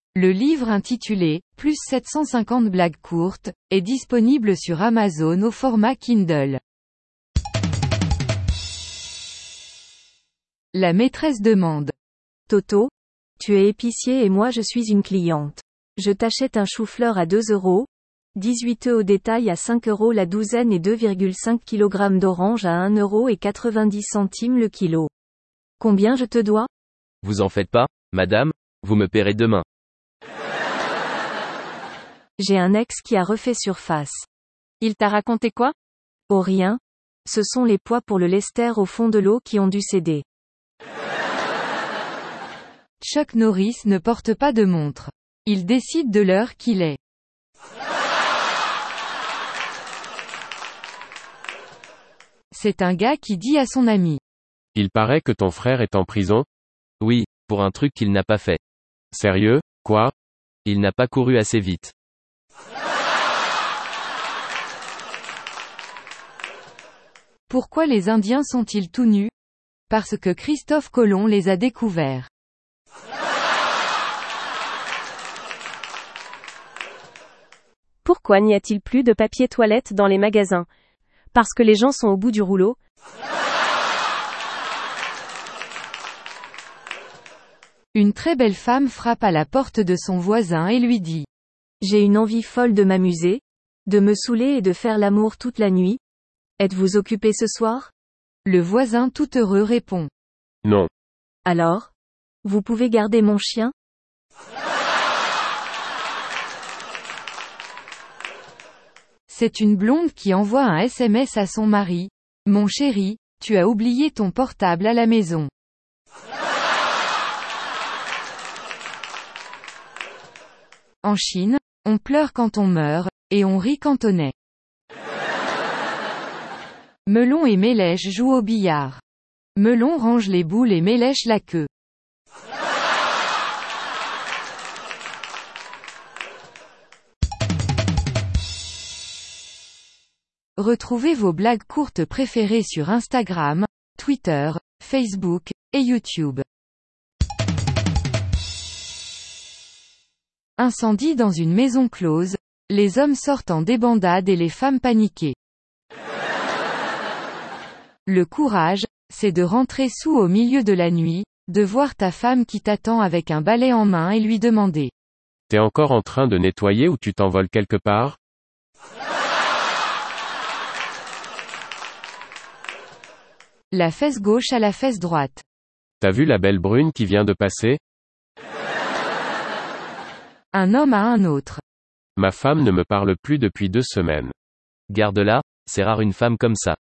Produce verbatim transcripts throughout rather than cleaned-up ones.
Le livre intitulé « Plus sept cent cinquante blagues courtes » est disponible sur Amazon au format Kindle. La maîtresse demande. Toto, tu es épicier et moi je suis une cliente. Je t'achète un chou-fleur à deux euros, dix-huit œufs au détail à cinq euros la douzaine et deux virgule cinq kilogrammes d'oranges à un euro et quatre-vingt-dix centimes le kilo. Combien je te dois? Vous en faites pas, madame, vous me paierez demain. J'ai un ex qui a refait surface. Il t'a raconté quoi? Oh rien. Ce sont les poids pour le lester au fond de l'eau qui ont dû céder. Chuck Norris ne porte pas de montre. Il décide de l'heure qu'il est. C'est un gars qui dit à son ami. Il paraît que ton frère est en prison? Oui, pour un truc qu'il n'a pas fait. Sérieux, quoi? Il n'a pas couru assez vite. Pourquoi les Indiens sont-ils tout nus? Parce que Christophe Colomb les a découverts. Pourquoi n'y a-t-il plus de papier toilette dans les magasins? Parce que les gens sont au bout du rouleau? Une très belle femme frappe à la porte de son voisin et lui dit. J'ai une envie folle de m'amuser, de me saouler et de faire l'amour toute la nuit. Êtes-vous occupé ce soir? Le voisin tout heureux répond. Non. Alors? Vous pouvez garder mon chien? C'est une blonde qui envoie un S M S à son mari. Mon chéri, tu as oublié ton portable à la maison. En Chine, on pleure quand on meurt, et on rit quand on est. Melon et Mélèche jouent au billard. Melon range les boules et Mélèche la queue. Retrouvez vos blagues courtes préférées sur Instagram, Twitter, Facebook, et YouTube. Incendie dans une maison close, les hommes sortent en débandade et les femmes paniquées. Le courage, c'est de rentrer sous au milieu de la nuit, de voir ta femme qui t'attend avec un balai en main et lui demander. T'es encore en train de nettoyer ou tu t'envoles quelque part? La fesse gauche à la fesse droite. T'as vu la belle brune qui vient de passer? Un homme à un autre. Ma femme ne me parle plus depuis deux semaines. Garde-la, c'est rare une femme comme ça.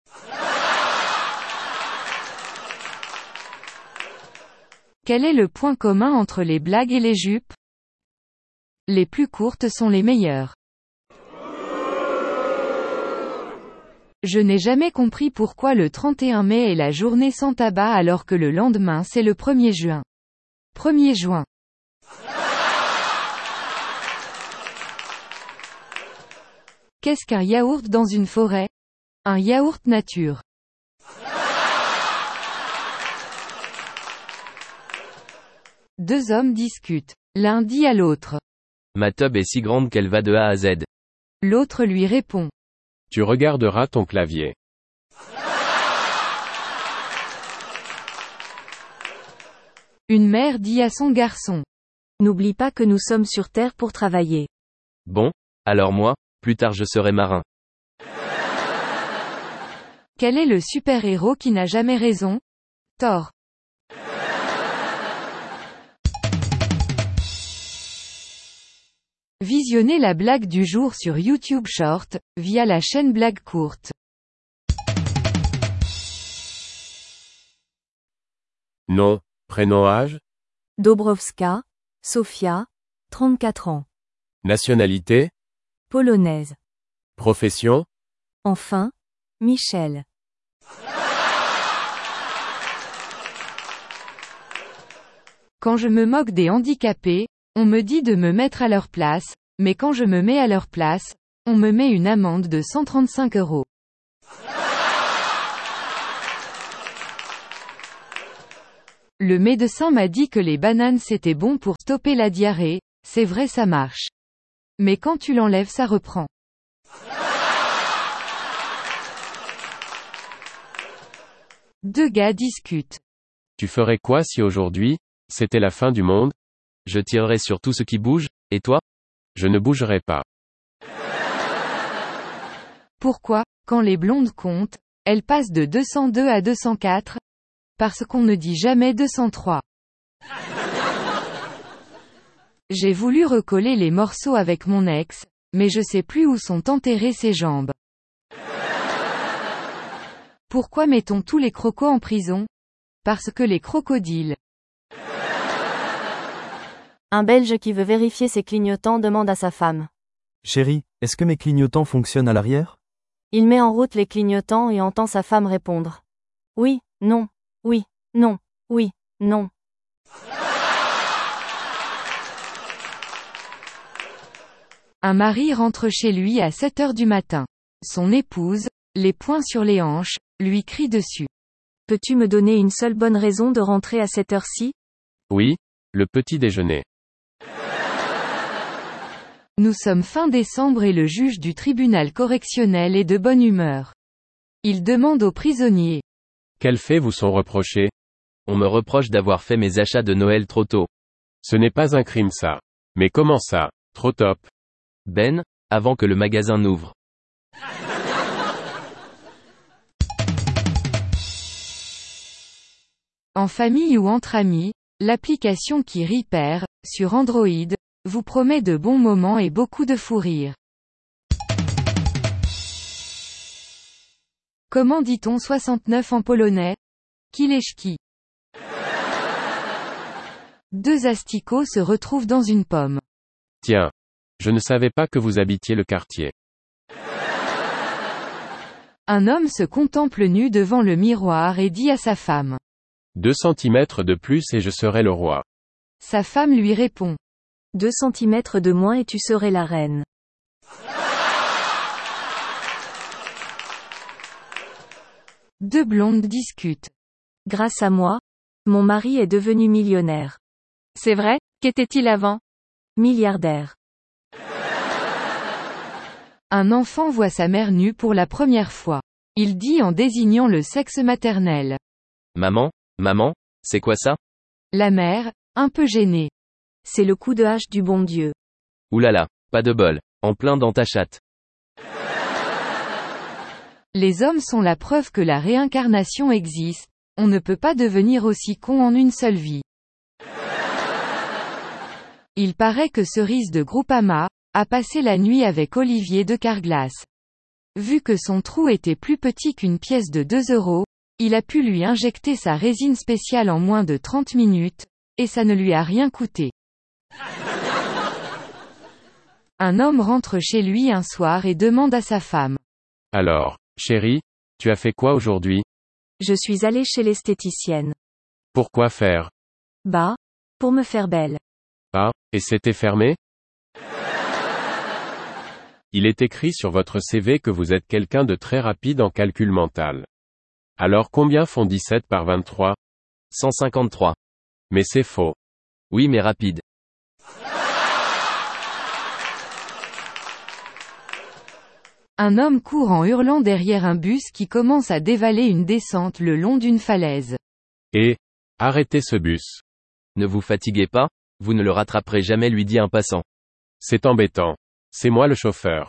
Quel est le point commun entre les blagues et les jupes? Les plus courtes sont les meilleures. Je n'ai jamais compris pourquoi le trente et un mai est la journée sans tabac alors que le lendemain c'est le premier juin. premier juin. Qu'est-ce qu'un yaourt dans une forêt? Un yaourt nature. Deux hommes discutent. L'un dit à l'autre. Ma tub est si grande qu'elle va de A à Z. L'autre lui répond. Tu regarderas ton clavier. Une mère dit à son garçon. N'oublie pas que nous sommes sur Terre pour travailler. Bon, alors moi, plus tard je serai marin. Quel est le super-héros qui n'a jamais raison? Thor. Visionnez la blague du jour sur YouTube Short, via la chaîne Blague Courte. Nom, prénom, âge? Dobrowska, Sofia, trente-quatre ans. Nationalité? Polonaise. Profession? Enfin, Michel. Quand je me moque des handicapés, on me dit de me mettre à leur place, mais quand je me mets à leur place, on me met une amende de cent trente-cinq euros. Le médecin m'a dit que les bananes c'était bon pour stopper la diarrhée, c'est vrai ça marche. Mais quand tu l'enlèves ça reprend. Deux gars discutent. Tu ferais quoi si aujourd'hui, c'était la fin du monde? Je tirerais sur tout ce qui bouge, et toi? Je ne bougerais pas. Pourquoi, quand les blondes comptent, elles passent de deux cent deux à deux cent quatre? Parce qu'on ne dit jamais deux cent trois. J'ai voulu recoller les morceaux avec mon ex, mais je sais plus où sont enterrées ses jambes. Pourquoi mettons tous les crocos en prison? Parce que les crocodiles. Un Belge qui veut vérifier ses clignotants demande à sa femme. Chérie, est-ce que mes clignotants fonctionnent à l'arrière? Il met en route les clignotants et entend sa femme répondre. Oui, non, oui, non, oui, non. Un mari rentre chez lui à sept heures du matin. Son épouse, les poings sur les hanches, lui crie dessus. Peux-tu me donner une seule bonne raison de rentrer à cette heure-ci? Oui, le petit déjeuner. Nous sommes fin décembre et le juge du tribunal correctionnel est de bonne humeur. Il demande aux prisonniers. Quels faits vous sont reprochés? On me reproche d'avoir fait mes achats de Noël trop tôt. Ce n'est pas un crime ça. Mais comment ça, trop top? Ben, avant que le magasin n'ouvre. En famille ou entre amis, l'application qui Repair, sur Android, vous promet de bons moments et beaucoup de fou rire. Comment dit-on soixante-neuf en polonais? Kileszki. Deux asticots se retrouvent dans une pomme. Tiens. Je ne savais pas que vous habitiez le quartier. Un homme se contemple nu devant le miroir et dit à sa femme. Deux centimètres de plus et je serai le roi. Sa femme lui répond. Deux centimètres de moins et tu serais la reine. Deux blondes discutent. Grâce à moi, mon mari est devenu millionnaire. C'est vrai, qu'était-il avant? Milliardaire. Un enfant voit sa mère nue pour la première fois. Il dit en désignant le sexe maternel. Maman, maman, c'est quoi ça? La mère, un peu gênée. C'est le coup de hache du bon Dieu. Oulala, pas de bol, en plein dans ta chatte. Les hommes sont la preuve que la réincarnation existe, on ne peut pas devenir aussi con en une seule vie. Il paraît que Cerise de Groupama a passé la nuit avec Olivier de Carglass. Vu que son trou était plus petit qu'une pièce de deux euros, il a pu lui injecter sa résine spéciale en moins de trente minutes, et ça ne lui a rien coûté. Un homme rentre chez lui un soir et demande à sa femme. Alors, chérie, tu as fait quoi aujourd'hui? Je suis allée chez l'esthéticienne. Pourquoi faire? Bah, pour me faire belle. Ah, et c'était fermé? Il est écrit sur votre C V que vous êtes quelqu'un de très rapide en calcul mental. Alors combien font dix-sept par vingt-trois? cent cinquante-trois. Mais c'est faux. Oui mais rapide. Un homme court en hurlant derrière un bus qui commence à dévaler une descente le long d'une falaise. Et, arrêtez ce bus. Ne vous fatiguez pas, vous ne le rattraperez jamais, lui dit un passant. C'est embêtant. C'est moi le chauffeur.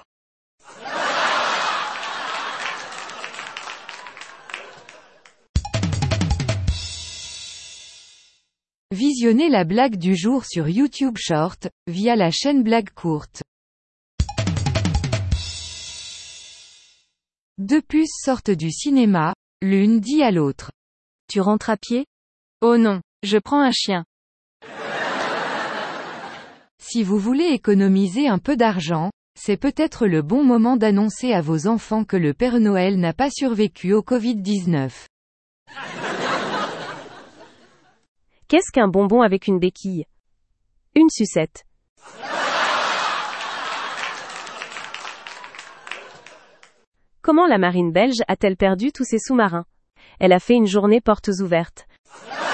Visionnez la blague du jour sur YouTube Short, via la chaîne Blague Courte. Deux puces sortent du cinéma, l'une dit à l'autre. Tu rentres à pied? Oh non, je prends un chien. Si vous voulez économiser un peu d'argent, c'est peut-être le bon moment d'annoncer à vos enfants que le Père Noël n'a pas survécu au covid dix-neuf. Qu'est-ce qu'un bonbon avec une béquille? Une sucette. Comment la marine belge a-t-elle perdu tous ses sous-marins? Elle a fait une journée portes ouvertes.